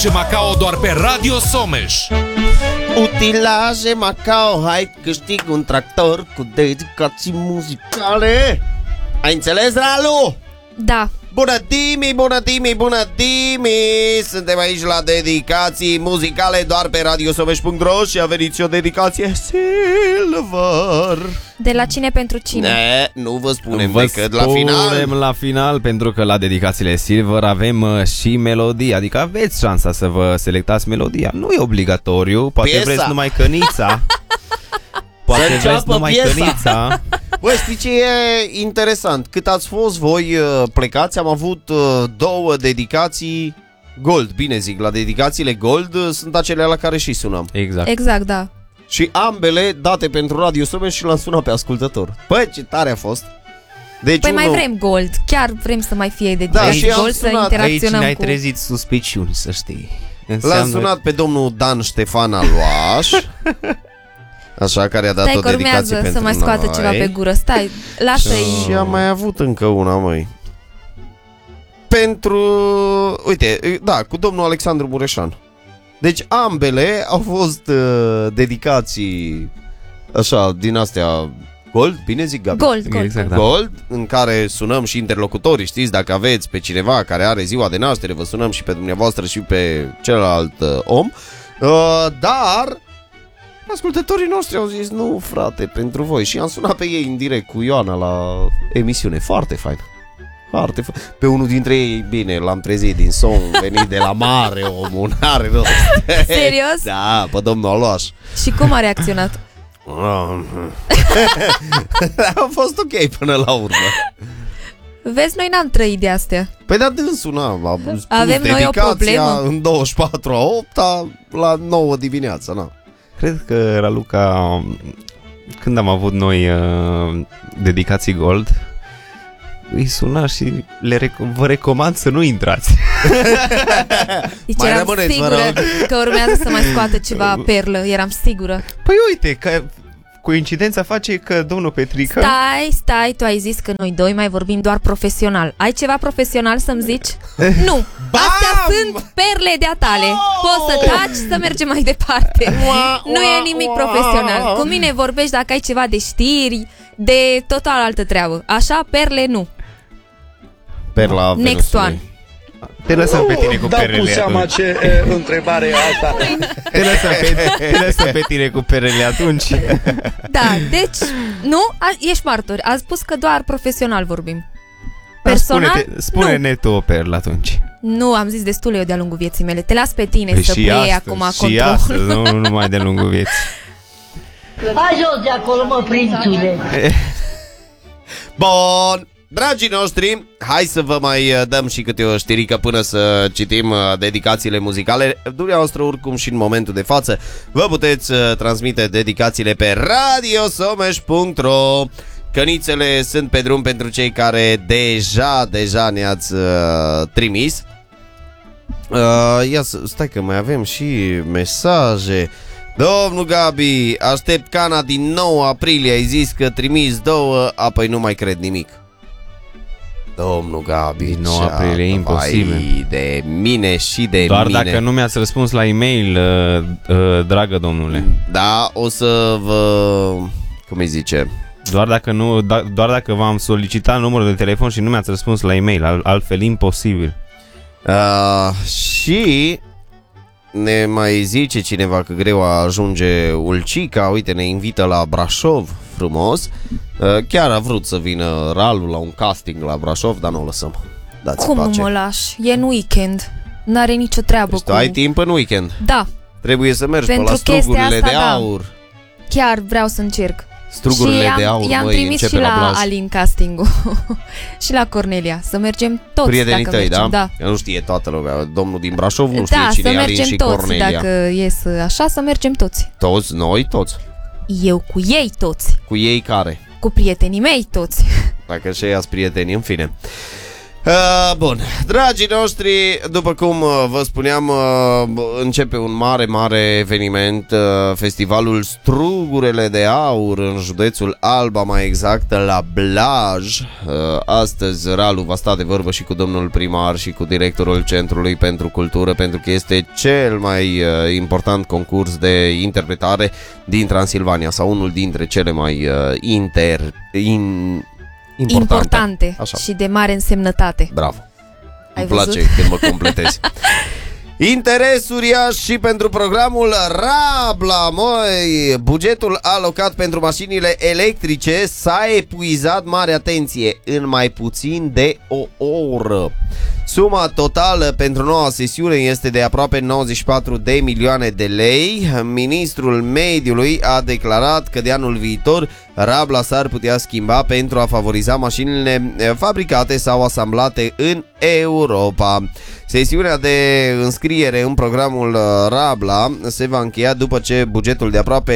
Macao doar pe Radio Someș. Utilaje Macao, hai câștig un tractor cu dedicații muzicale. Ai înțeles, Ralu? Da. Bună Dimi, bună Dimi, bună Dimi! Suntem aici la dedicații muzicale doar pe radiosomeș.ro și a venit și o dedicație Silver. De la cine pentru cine? Nu vă spunem decât la final. La final, pentru că la dedicațiile Silver avem și melodie. Adică aveți șansa să vă selectați melodia. Nu e obligatoriu, poate piesa. Vreți numai cănița. Poate vreți numai piesa. cănița. Băi, știi ce e interesant? Cât ați fost voi plecați, am avut două dedicații Gold. Bine zic, la dedicațiile Gold sunt acelea la care și sunăm. Exact, da. Și ambele date pentru Radio Someș și l-am sunat pe ascultător. Băi, ce tare a fost. Deci păi mai vrem Gold. Chiar vrem să mai fie dedicații Gold, să Aici interacționăm ne-ai cu... trezit suspiciuni, să știi. L-am sunat pe domnul Dan Ștefan Aluaș. Așa, care a dat Stai o că dedicație urmează pentru să mai scoată noi. ceva pe gură. Stai, lasă-i. Și am mai avut încă una, măi. Pentru... Uite, da, cu domnul Alexandru Mureșan. Deci ambele au fost dedicații așa, din astea Gold, bine zic, Gabi? Gold. Exact, da. Gold, în care sunăm și interlocutorii. Știți, dacă aveți pe cineva care are ziua de naștere, vă sunăm și pe dumneavoastră și pe celălalt om. Dar ascultătorii noștri au zis, nu frate, pentru voi. Și am sunat pe ei în direct cu Ioana la emisiune. Foarte fain. Foarte fain. Pe unul dintre ei, bine, l-am trezit din somn, venit de la mare, omul, n-are rost. Serios? Da, pe domnul Aloaș. Și cum a reacționat? A fost ok până la urmă. Vezi, noi n-am trăit de astea. Păi da, dânsul n-am. Avem noi o problemă. În 24/8 la 9 dimineața, na. Cred că Raluca, când am avut noi dedicații Gold, îi suna și vă recomand să nu intrați. Deci Mai eram rămâneți, vă sigură rog. că urmează să mai scoată ceva perlă. Eram sigură. Păi uite, că coincidența face că domnul Petrică... Stai, tu ai zis că noi doi mai vorbim doar profesional. Ai ceva profesional să-mi zici? Nu, astea sunt perle de-a tale. Poți să taci, să mergem mai departe. Nu e nimic profesional. Cu mine vorbești dacă ai ceva de știri, de total altă treabă. Așa, perle nu. Perla Next one. Te lăsăm pe tine cu perele seama atunci. ce întrebare e asta. Te lăsăm pe tine cu perele atunci. Da, deci, nu? Ești martor. A spus că doar profesional vorbim. Personal? Spune-ne tu o perlă atunci. Nu, am zis destul eu de-a lungul vieții mele. Te las pe tine Păi să și preiei astăzi, acum și controlul. astăzi, nu numai de lungul vieții. Hai jos de acolo, mă, prințule. Bun, dragii noștri, hai să vă mai dăm și câte o știrică până să citim dedicațiile muzicale. Dumneavoastră, oricum și în momentul de față, vă puteți transmite dedicațiile pe radiosomeș.ro. Cănițele sunt pe drum pentru cei care deja ne-ați trimis. Stai că mai avem și mesaje. Domnul Gabi, aștept cana din 9 aprilie. Ai zis că trimis 2, apoi nu mai cred nimic. Domnul Gabi, din 9 aprilie, imposibil. De mine și de doar mine. Dacă nu mi-ați răspuns la e-mail, dragă domnule. Da, o să vă... Cum îi zice? Doar dacă v-am solicitat numărul de telefon și nu mi-ați răspuns la e-mail, altfel imposibil. Și ne mai zice cineva că greu ajunge Ulcica. Uite, ne invită la Brașov frumos. Chiar a vrut să vină Ralu la un casting la Brașov, dar nu o lăsăm. Dați Cum pace. nu mă lași? E în weekend. N-are nicio treabă Deci cu... tu ai timp în weekend. Da, Trebuie să mergi Pentru pe la strugurile chestia asta, de da. aur. chiar vreau să încerc. Strugurile și de aur, i-am măi, trimis și începe la Blaj. Alin casting-ul și la Cornelia. Să mergem toți. Prietenii dacă tăi, mergem, da? da? Că nu știe toată lumea. Domnul din Brașov nu știe Da, cine să e Alin mergem și toți. Cornelia. Dacă ies așa, să mergem toți. Toți? Noi toți? Eu cu ei toți. Cu ei care? Cu prietenii mei toți. Dacă și ei ați prieteni, în fine. Bun, dragii noștri, după cum vă spuneam, începe un mare eveniment, festivalul Strugurele de Aur în județul Alba, mai exact la Blaj. Astăzi Ralu va sta de vorbă și cu domnul primar și cu directorul Centrului pentru Cultură, pentru că este cel mai important concurs de interpretare din Transilvania, sau unul dintre cele mai importante. Așa. Și de mare însemnătate. Bravo. Ai Îmi place văzut? când mă completezi. Interes uriaș și pentru programul Rabla, măi. Bugetul alocat pentru mașinile electrice s-a epuizat, mare atenție, în mai puțin de o oră. Suma totală pentru noua sesiune este de aproape 94 de milioane de lei. Ministrul Mediului a declarat că de anul viitor Rabla s-ar putea schimba pentru a favoriza mașinile fabricate sau asamblate în Europa. Sesiunea de înscriere în programul Rabla se va încheia după ce bugetul de aproape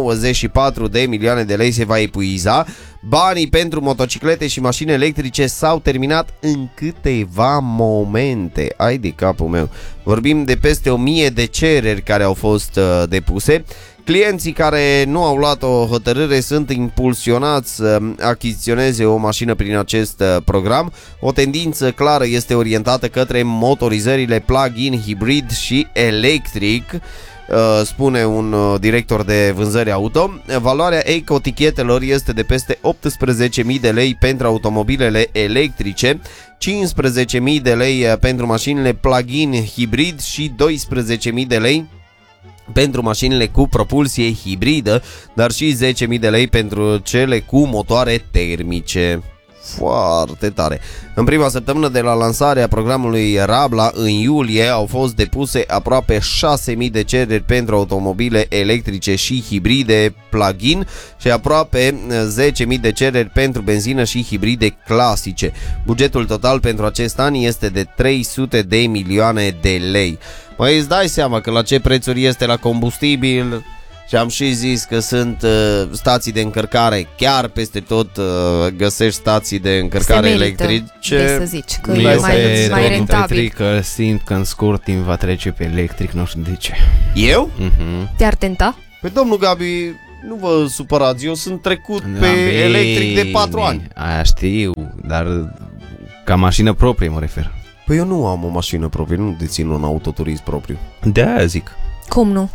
94 de milioane de lei se va epuiza. Banii pentru motociclete și mașini electrice s-au terminat în câteva momente. Ai de capul meu. Vorbim de peste 1000 de cereri care au fost depuse. Clienții care nu au luat o hotărâre sunt impulsionați să achiziționeze o mașină prin acest program. O tendință clară este orientată către motorizările plug-in, hibrid și electric, spune un director de vânzări auto. Valoarea ecotichetelor este de peste 18.000 de lei pentru automobilele electrice, 15.000 de lei pentru mașinile plug-in hibrid și 12.000 de lei pentru mașinile cu propulsie hibridă, dar și 10.000 de lei pentru cele cu motoare termice. Foarte tare. În prima săptămână de la lansarea programului Rabla, în iulie, au fost depuse aproape 6.000 de cereri pentru automobile electrice și hibride plug-in și aproape 10.000 de cereri pentru benzină și hibride clasice. Bugetul total pentru acest an este de 300 de milioane de lei. Măi, îți dai seama că la ce prețuri este la combustibil? Și am și zis că sunt stații de încărcare chiar peste tot, găsești stații de încărcare electrice. Să zici că e mai rentabil. Că simt că în scurt timp va trece pe electric, nu știu de ce. Eu? Te-ar tenta? Păi domnul Gabi, nu vă supărați, eu sunt trecut pe electric de 4 ani. Aia știu, dar ca mașină proprie mă refer. Păi eu nu am o mașină proprie, nu dețin un autoturism propriu. De-aia zic. Cum nu?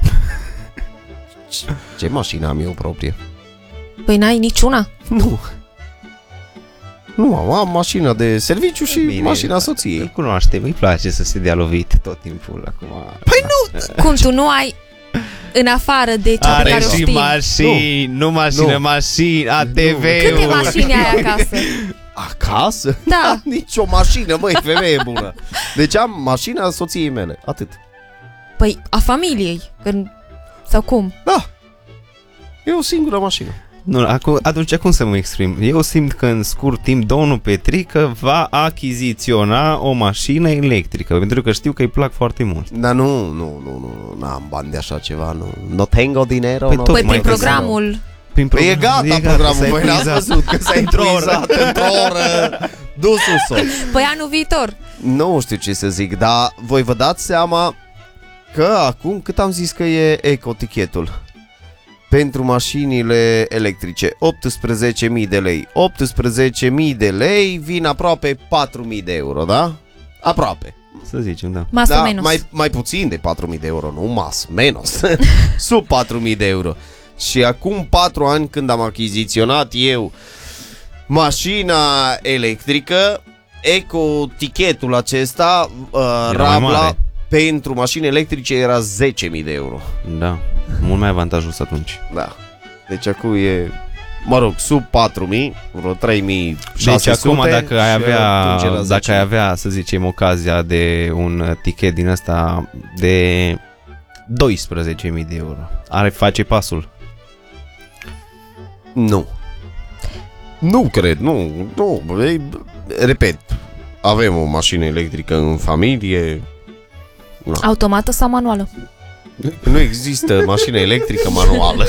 Ce mașină am eu proprie? Păi n-ai niciuna? Nu am mașina de serviciu și bine, mașina soției. Îl cunoaștem, îi place să se dea lovit tot timpul acum. Păi nu! Cum, tu nu ai în afară de cea pe care o știi? Mașini, nu mașină, mașini, ATV-uri. Câte mașini ai acasă? Acasă? Da. Nici o mașină, măi, femeie bună. Deci am mașina soției mele, atât. Păi a familiei, sau cum? Da. E o singură mașină. Nu, atunci cum să mă exprim? Eu simt că în scurt timp domnul Petrică va achiziționa o mașină electrică, pentru că știu că îi plac foarte mult. Dar nu am bani de așa ceva, nu tengo dinero. Păi prin programul... Păi e gata programul, voi n-ați văzut că s-a epuizat într-o oră. Dus-o. Păi anul viitor. Nu știu ce să zic, dar voi vă dați seama că acum cât am zis că e ecotichetul pentru mașinile electrice, 18.000 de lei. 18.000 de lei vin aproape 4.000 de euro, da? Aproape. Să zicem, da. Mas o menos. Mai puțin de 4.000 de euro, nu mas, menos. Sub 4.000 de euro. Și acum 4 ani când am achiziționat eu mașina electrică, ecotichetul acesta, Rabla, pentru mașini electrice era 10.000 de euro. Da, mult mai avantajos atunci. Da. Deci acum e, mă rog, sub 4.000, vreo 3.600. Deci acum dacă ai avea, să zicem, ocazia de un tichet din ăsta de 12.000 de euro, ar face pasul? Nu. Nu cred, nu. Repet, avem o mașină electrică în familie. No. Automată sau manuală? Nu există mașină electrică manuală.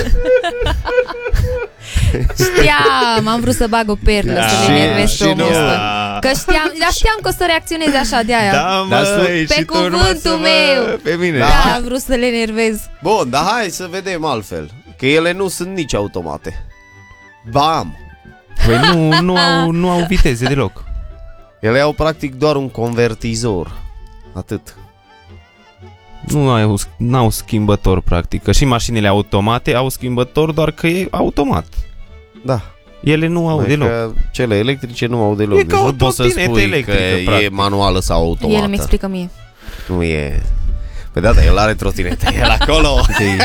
Știam, am vrut să bag o perlă, să le enervez pe omul ăsta. Că știam că o să reacționeze așa de aia. Da, Dar măi, pe și tu urma cuvântul să meu. Pe mine. Da, am vrut să le enervez. Bun, dar hai să vedem altfel. Că ele nu sunt nici automate. Bam! Păi nu au viteze deloc. Ele au practic doar un convertizor. Atât. N-au schimbător, practic. Că și mașinile automate au schimbător, doar că e automat. Da. Ele nu au deloc. Că cele electrice nu au deloc. E Deci ca o nu poți să trotinetă spui electrică, că e practic. manuală sau automată. El mi explică mie. Nu e... Păi da, dar el are trotinete. El acolo.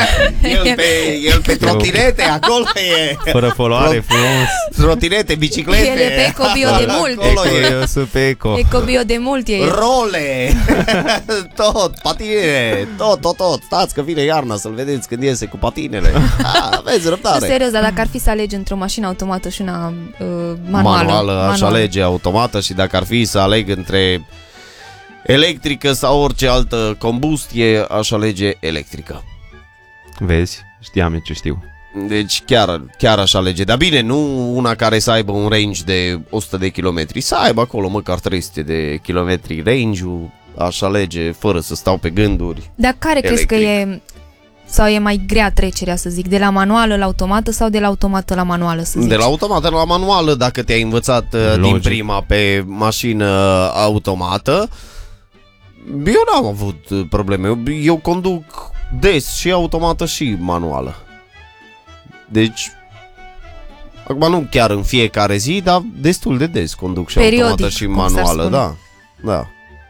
el pe trotinete. Acolo e. Fără foloare, frumos. Trotinete, biciclete. El e pe Ecobio de mult. Acolo e. Eu sunt pe eco. Ecobio de mult e el. Role. Tot, patine. Tot. Stați că vine iarna să-l vedeți când iese cu patinele. Aveți Nu, răbdare. serios, dar dacă ar fi să alegi între o mașină automată și una manuală. Aș alege automată și dacă ar fi să aleg între electrică sau orice altă combustie, aș alege electrică. Vezi? Știam eu ce știu. Deci chiar aș alege. Dar bine, nu una care să aibă un range de 100 de kilometri. Să aibă acolo măcar 300 de kilometri range-ul. Aș alege fără să stau pe gânduri. Dar care crezi că e... Sau e mai grea trecerea, să zic, de la manuală la automată sau de la automată la manuală, să zic? De la automată la manuală, dacă te-ai învățat din prima pe mașină automată. Eu n-am avut probleme. Eu conduc des și automată și manuală. Deci, acum nu chiar în fiecare zi, dar destul de des conduc și periodic, automată și cum s-ar manuală. spune. Da.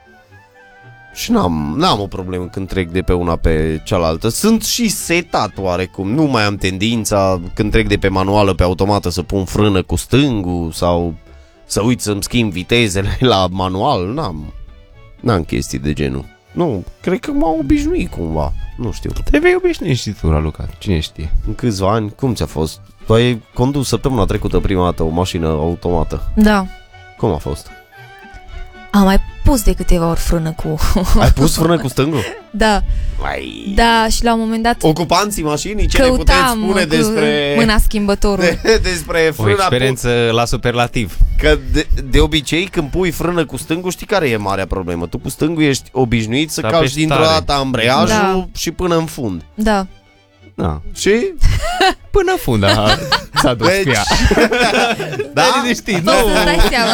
Și n-am o problemă când trec de pe una pe cealaltă. Sunt și setat oarecum. Nu mai am tendința când trec de pe manuală pe automată să pun frână cu stângul sau să uit să-mi schimb vitezele la manual. N-am chestii de genul. Nu, cred că m-am obișnuit cumva. Nu știu. Te vei obișnui și tu, Raluca. Cine știe? În câțiva ani, cum ți-a fost? Tu ai condus săptămâna trecută prima dată o mașină automată. Da. Cum a fost? Am mai pus de câteva ori frână cu... Ai pus frână cu stângul? Da. Da, și la un moment dat Ocupanții mașinii, ce ne puteți căutam spune cu despre... mâna schimbătorului. Despre O frâna experiență la superlativ. Că de obicei când pui frână cu stângul, știi care e marea problemă? Tu cu stângul ești obișnuit să Da, calci pe dintr-o stare. dată ambreiajul Da. și până în fund. Da. Da. Și? Până funda s-a dus Deci- cu ea. Da? Liniștit, Nu, să-ți dai seama.